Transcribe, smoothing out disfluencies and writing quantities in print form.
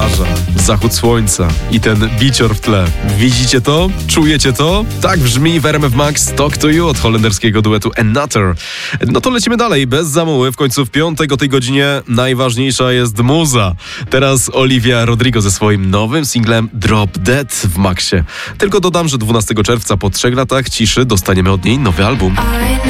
plaża, zachód słońca i ten bicior w tle. Widzicie to? Czujecie to? Tak brzmi w RMF Max Talk to You od holenderskiego duetu Another. No to lecimy dalej, bez zamuły. W końcu w piątek o tej godzinie najważniejsza jest muza. Teraz Olivia Rodrigo ze swoim nowym singlem Drop Dead w Maxie. Tylko dodam, że 12 czerwca po 3 latach ciszy dostaniemy od niej nowy album.